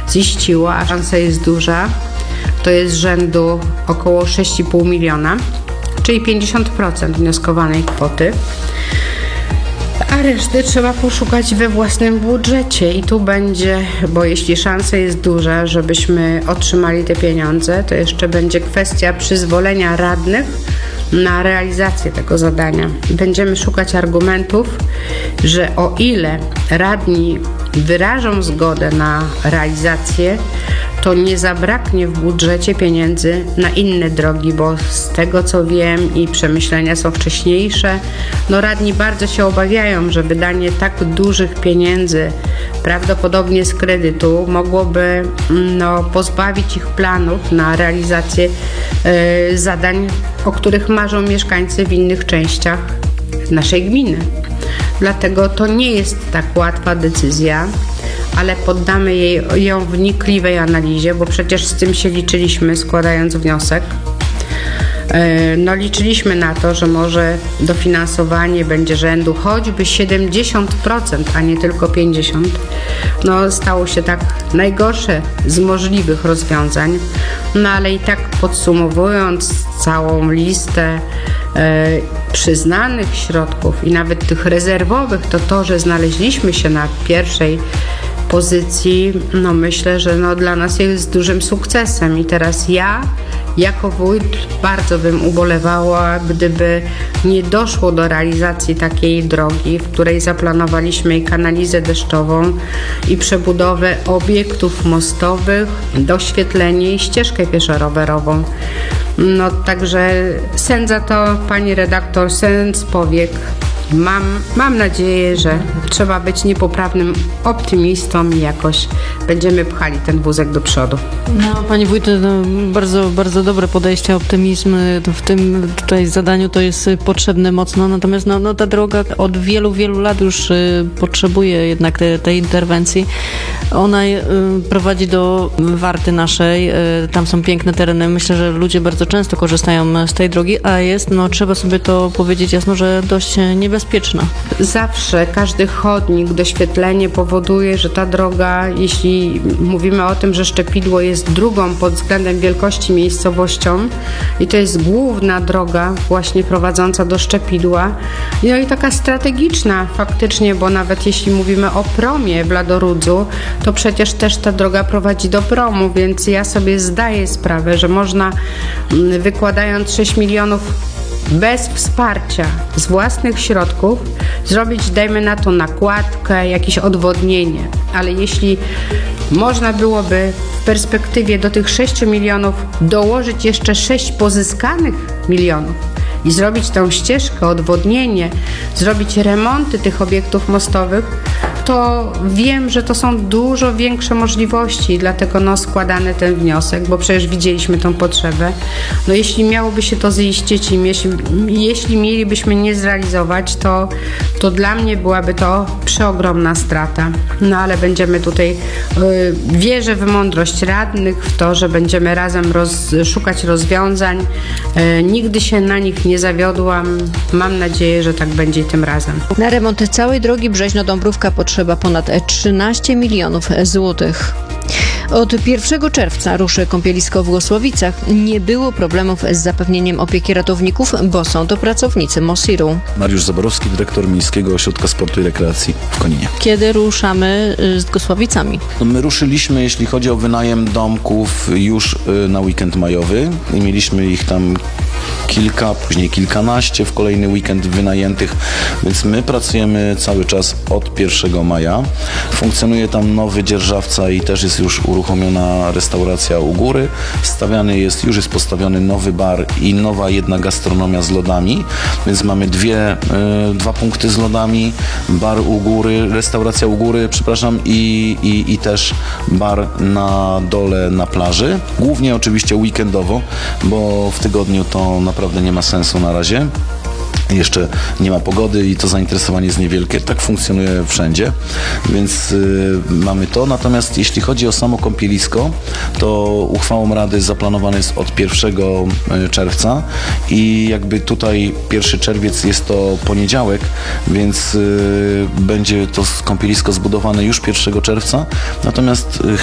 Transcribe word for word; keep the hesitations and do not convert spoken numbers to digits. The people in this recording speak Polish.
ziściło, a szansa jest duża. To jest rzędu około sześć i pół miliona, czyli pięćdziesiąt procent wnioskowanej kwoty. A reszty trzeba poszukać we własnym budżecie i tu będzie, bo jeśli szansa jest duża, żebyśmy otrzymali te pieniądze, to jeszcze będzie kwestia przyzwolenia radnych na realizację tego zadania. Będziemy szukać argumentów, że o ile radni wyrażą zgodę na realizację, to nie zabraknie w budżecie pieniędzy na inne drogi, bo z tego co wiem i przemyślenia są wcześniejsze, no radni bardzo się obawiają, że wydanie tak dużych pieniędzy, prawdopodobnie z kredytu, mogłoby no, pozbawić ich planów na realizację y, zadań, o których marzą mieszkańcy w innych częściach naszej gminy. Dlatego to nie jest tak łatwa decyzja, ale poddamy jej, ją wnikliwej analizie, bo przecież z tym się liczyliśmy, składając wniosek. No liczyliśmy na to, że może dofinansowanie będzie rzędu choćby siedemdziesiąt procent, a nie tylko pięćdziesiąt procent. No stało się tak najgorsze z możliwych rozwiązań, no ale i tak podsumowując całą listę e, przyznanych środków i nawet tych rezerwowych, to to, że znaleźliśmy się na pierwszej pozycji, no myślę, że no dla nas jest dużym sukcesem i teraz ja jako wójt bardzo bym ubolewała, gdyby nie doszło do realizacji takiej drogi, w której zaplanowaliśmy i kanalizę deszczową i przebudowę obiektów mostowych, doświetlenie i ścieżkę pieszo-rowerową. No także sen za to, pani redaktor, sen z powiek. Mam, mam nadzieję, że trzeba być niepoprawnym optymistą i jakoś będziemy pchali ten wózek do przodu. No, pani wójt, no, bardzo, bardzo dobre podejście, optymizm w tym tutaj zadaniu to jest potrzebne mocno, natomiast no, no, ta droga od wielu, wielu lat już y, potrzebuje jednak te, tej interwencji. Ona y, prowadzi do Warty naszej, y, tam są piękne tereny, myślę, że ludzie bardzo często korzystają z tej drogi, a jest, no trzeba sobie to powiedzieć jasno, że dość niebezpieczna. Zawsze każdy chodnik, doświetlenie powoduje, że ta droga, jeśli mówimy o tym, że Szczepidło jest drugą pod względem wielkości miejscowością i to jest główna droga właśnie prowadząca do Szczepidła, no i taka strategiczna faktycznie, bo nawet jeśli mówimy o promie w Ladorudzu, to przecież też ta droga prowadzi do promu, więc ja sobie zdaję sprawę, że można wykładając sześć milionów bez wsparcia z własnych środków zrobić, dajmy na to nakładkę, jakieś odwodnienie, ale jeśli można byłoby w perspektywie do tych sześciu milionów dołożyć jeszcze sześć pozyskanych milionów i zrobić tą ścieżkę, odwodnienie, zrobić remonty tych obiektów mostowych, to wiem, że to są dużo większe możliwości, dlatego no składany ten wniosek, bo przecież widzieliśmy tą potrzebę. No jeśli miałoby się to ziścić i jeśli, jeśli mielibyśmy nie zrealizować, to, to dla mnie byłaby to przeogromna strata. No ale będziemy tutaj, y, wierzę w mądrość radnych, w to, że będziemy razem roz, szukać rozwiązań. Y, nigdy się na nich nie zawiodłam. Mam nadzieję, że tak będzie tym razem. Na remont całej drogi Brzeźno-Dąbrówka potrzeba ponad trzynaście milionów złotych. Od pierwszego czerwca ruszy kąpielisko w Głosłowicach. Nie było problemów z zapewnieniem opieki ratowników, bo są to pracownicy Mosiru. Mariusz Zaborowski, dyrektor Miejskiego Ośrodka Sportu i Rekreacji w Koninie. Kiedy ruszamy z Głosłowicami? No my ruszyliśmy, jeśli chodzi o wynajem domków, już na weekend majowy i mieliśmy ich tam kilka, później kilkanaście w kolejny weekend wynajętych, więc my pracujemy cały czas od pierwszego maja. Funkcjonuje tam nowy dzierżawca i też jest już uruchomiona restauracja u góry. Stawiany jest, już jest postawiony nowy bar i nowa jedna gastronomia z lodami, więc mamy dwie, y, dwa punkty z lodami, bar u góry, restauracja u góry, przepraszam, i, i, i też bar na dole na plaży. Głównie oczywiście weekendowo, bo w tygodniu to naprawdę nie ma sensu na razie. Jeszcze nie ma pogody i to zainteresowanie jest niewielkie. Tak funkcjonuje wszędzie, więc y, mamy to. Natomiast jeśli chodzi o samo kąpielisko, to uchwałą Rady zaplanowane jest od pierwszego czerwca i jakby tutaj pierwszy czerwiec jest to poniedziałek, więc y, będzie to kąpielisko zbudowane już pierwszego czerwca. Natomiast y,